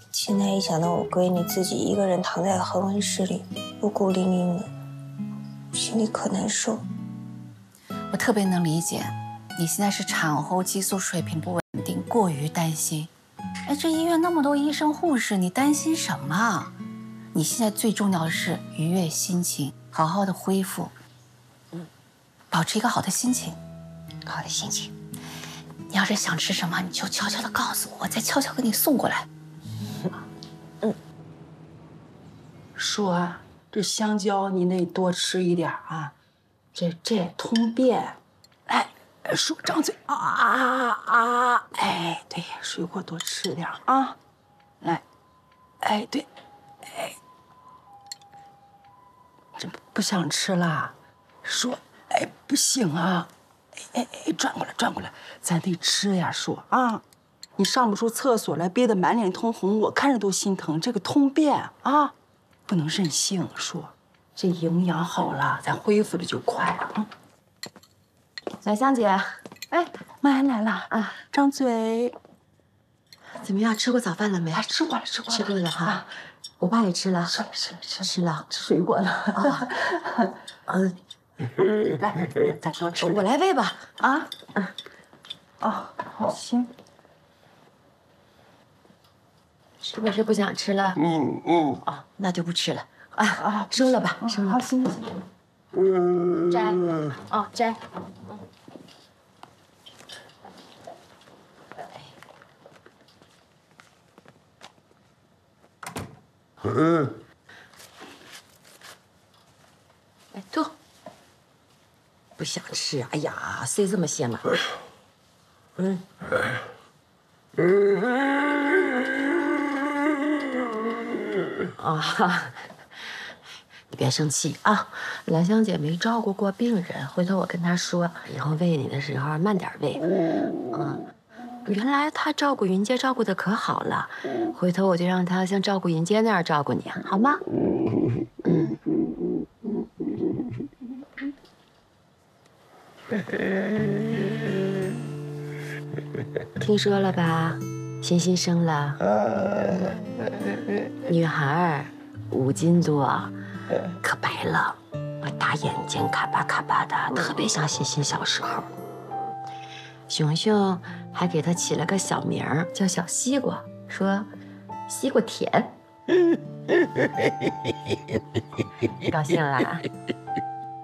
现在一想到我闺女自己一个人躺在恒温室里，孤孤零零的，心里可难受。 我特别能理解，你现在是产后激素水平不稳定，过于担心。哎，这医院那么多医生护士，你担心什么？你现在最重要的是愉悦心情，好好的恢复，保持一个好的心情。好的心情。你要是想吃什么，你就悄悄的告诉我，再悄悄给你送过来。 说这香蕉你得多吃一点啊，这通便。哎，说张嘴啊！哎，对，水果多吃点啊。来，哎，对，哎，这不想吃啦？说，哎，不行啊。哎，转过来，咱得吃呀，说啊。你上不出厕所来，憋得满脸通红，我看着都心疼。这个通便啊。不能任性，说这营养好了，咱恢复的就快啊。 小香姐， 哎，妈来了啊，张嘴。 怎么样？吃过早饭了没？ 哎，吃过了哈。我爸也吃了，吃了， 吃水果了啊。来，咱多吃。 我来喂吧。 啊。哦，好，行。 是不是不想吃了？哦，那就不吃了。收了吧，收了。 好，行。 摘。哦，摘。哎，坐。不想吃？哎呀，谁这么些嘛？你别生气啊！兰香姐没照顾过病人，回头我跟她说，以后喂你的时候慢点喂。原来她照顾云阶照顾的可好了，回头我就让她像照顾云阶那样照顾你，好吗？听说了吧？欣生了，女孩，5斤多，可白了，大眼睛，卡巴卡巴的，特别像欣小时候。熊熊还给她起了个小名儿，叫小西瓜，说西瓜甜。高兴啦？